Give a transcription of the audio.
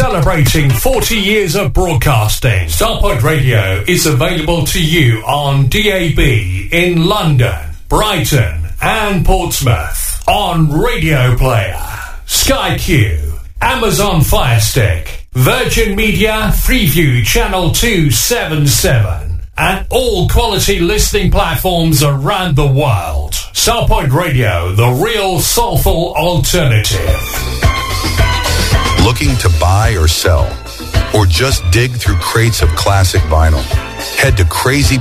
celebrating 40 years of broadcasting. Starpoint Radio is available to you on DAB in London, Brighton and Portsmouth, on Radio Player, Sky Q, Amazon Fire Stick, Virgin Media Freeview Channel 277, and all quality listening platforms around the world. Starpoint Radio, the real soulful alternative. Looking to buy or sell, or just dig through crates of classic vinyl? Head to Crazy